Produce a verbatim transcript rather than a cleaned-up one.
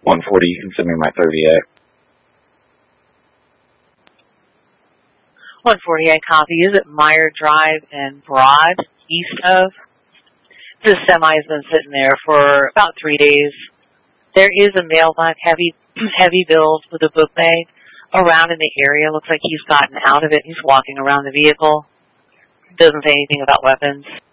one forty, you can send me my thirty-eight. one forty-eight copy. Is it Meyer Drive and Broad, east of? This semi has been sitting there for about three days. There is a mailbox, heavy, heavy build with a book bag around in the area. Looks like he's gotten out of it. He's walking around the vehicle. Doesn't say anything about weapons.